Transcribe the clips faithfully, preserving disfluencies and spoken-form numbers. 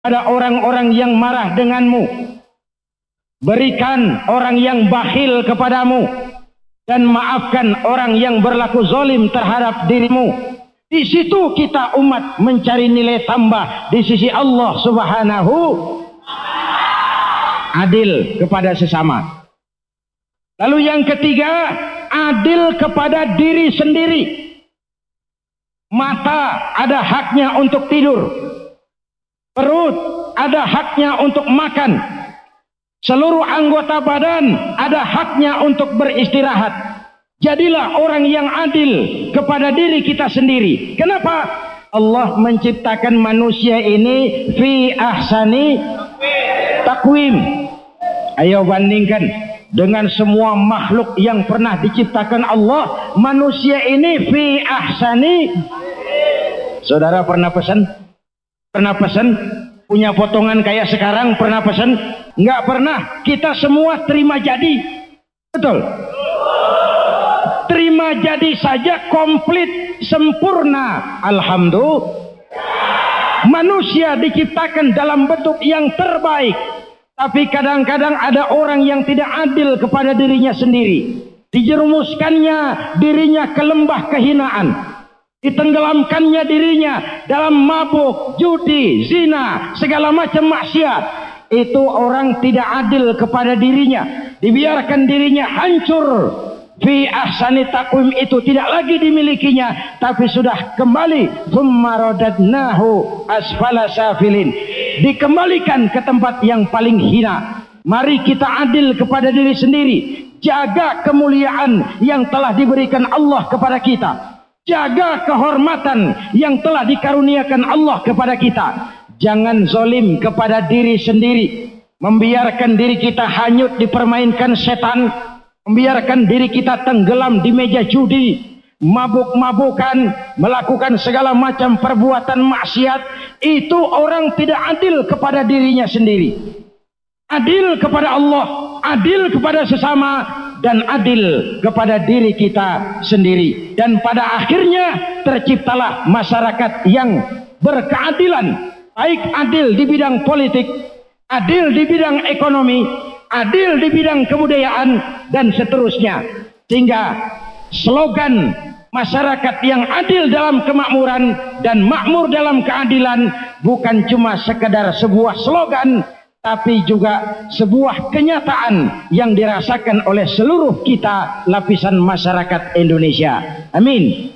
pada orang-orang yang marah denganmu. Berikan orang yang bakhil kepadamu. Dan maafkan orang yang berlaku zalim terhadap dirimu. Di situ kita umat mencari nilai tambah di sisi Allah Subhanahu. Adil kepada sesama. Lalu yang ketiga, adil kepada diri sendiri. Mata ada haknya untuk tidur. Perut ada haknya untuk makan. Seluruh anggota badan ada haknya untuk beristirahat. Jadilah orang yang adil kepada diri kita sendiri. Kenapa? Allah menciptakan manusia ini fi ahsani takwim. Ayo bandingkan dengan semua makhluk yang pernah diciptakan Allah. Manusia ini fi ahsani. Saudara pernah pesan? Pernah pesan? Punya potongan kayak sekarang pernah pesan? Enggak pernah. Kita semua terima jadi. Betul? Terima jadi saja komplit sempurna. Alhamdulillah. Manusia diciptakan dalam bentuk yang terbaik. Tapi kadang-kadang ada orang yang tidak adil kepada dirinya sendiri. Dijerumuskannya dirinya ke lembah kehinaan. Ditenggelamkannya dirinya dalam mabuk, judi, zina, segala macam maksiat. Itu orang tidak adil kepada dirinya. Dibiarkan dirinya hancur. Fi ahsani takwim itu tidak lagi dimilikinya, tapi sudah kembali. Tsumma radadnahu asfala safilin. Dikembalikan ke tempat yang paling hina. Mari kita adil kepada diri sendiri. Jaga kemuliaan yang telah diberikan Allah kepada kita. Jaga kehormatan yang telah dikaruniakan Allah kepada kita. Jangan zalim kepada diri sendiri. Membiarkan diri kita hanyut dipermainkan setan. Membiarkan diri kita tenggelam di meja judi, mabuk-mabukan, melakukan segala macam perbuatan maksiat. Itu orang tidak adil kepada dirinya sendiri. Adil kepada Allah, adil kepada sesama, dan adil kepada diri kita sendiri. Dan pada akhirnya terciptalah masyarakat yang berkeadilan. Baik adil di bidang politik, adil di bidang ekonomi, adil di bidang kebudayaan, dan seterusnya. Sehingga slogan masyarakat yang adil dalam kemakmuran dan makmur dalam keadilan bukan cuma sekedar sebuah slogan, tapi juga sebuah kenyataan yang dirasakan oleh seluruh kita lapisan masyarakat Indonesia. Amin.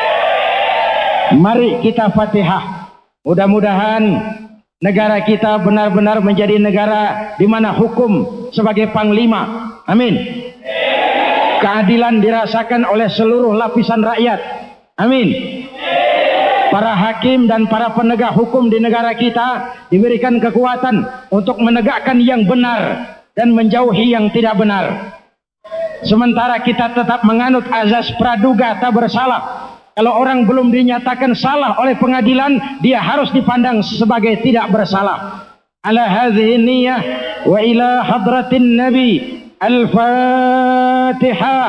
Mari kita Fatihah. Mudah-mudahan negara kita benar-benar menjadi negara di mana hukum sebagai panglima. Amin. Keadilan dirasakan oleh seluruh lapisan rakyat. Amin. Para hakim dan para penegak hukum di negara kita diberikan kekuatan untuk menegakkan yang benar dan menjauhi yang tidak benar. Sementara kita tetap menganut azas praduga tak bersalah. Kalau orang belum dinyatakan salah oleh pengadilan, dia harus dipandang sebagai tidak bersalah. Ala hadhihi niyyah wa ila hadratin nabi. Al-Fatihah.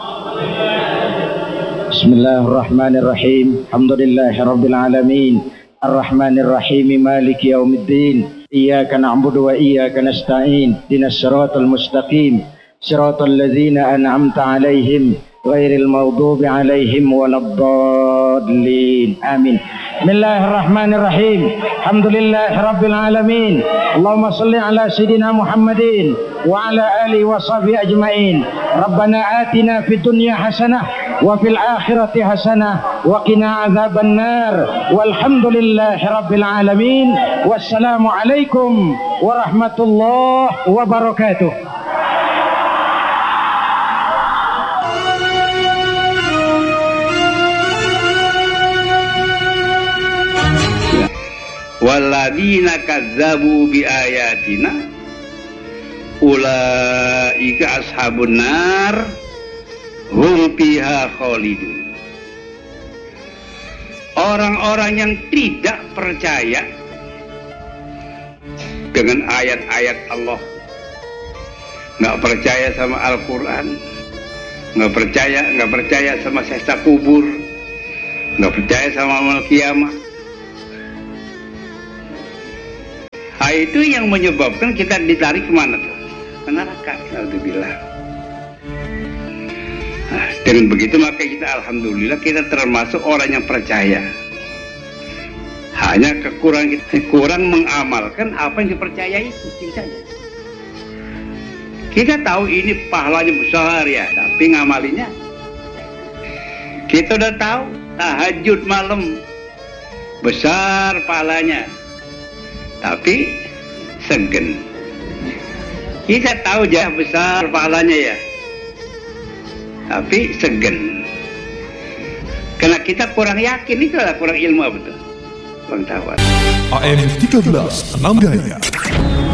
Bismillahirrahmanirrahim. Alhamdulillahirabbil alamin. Ar-Rahmanirrahim. Maliki yaumiddin. Iyyaka na'budu wa iyyaka nasta'in. Ihdinas siratal mustaqim. Siratal ladzina an'amta 'alaihim ghairil maghdubi 'alaihim waladdallin. Amin. Bismillahirrahmanirrahim. Alhamdulillahirabbil alamin. Allahumma shalli ala sayidina Muhammadin wa ala alihi wa sahbihi ajmain. Rabbana atina fid dunya hasanah wa fil akhirati hasanah wa qina adzaban nar. Walhamdulillahirabbil alamin. Wassalamu alaikum warahmatullahi wabarakatuh. Walladzina kadzabu biayatina ulaika ashabun nar hum fiha khalidun. Orang-orang yang tidak percaya dengan ayat-ayat Allah, nggak percaya sama Al-Quran, nggak percaya nggak percaya sama siksa kubur, nggak percaya sama amal kiamat, Nah, itu yang menyebabkan kita ditarik kemana tuh? Ke neraka. Alhamdulillah. Nah, dengan begitu maka kita alhamdulillah kita termasuk orang yang percaya. Hanya kekurangan kita kurang mengamalkan apa yang dipercaya itu, itu saja. Kita tahu ini pahalanya besar ya, tapi ngamalinya. Kita udah tahu tahajud malam besar pahalanya, tapi segen. Kita tahu jah besar pahalanya ya, tapi segen. Karena kita kurang yakin, itu adalah kurang ilmu betul. Kurang tahu. A M tiga belas enam Gaya.